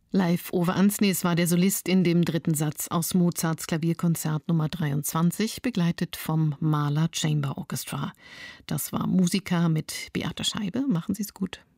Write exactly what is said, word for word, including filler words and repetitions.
Live Ove Ansnes war der Solist in dem dritten Satz aus Mozarts Klavierkonzert Nummer dreiundzwanzig, begleitet vom Mahler Chamber Orchestra. Das war Musica mit Beate Scheibe. Machen Sie es gut.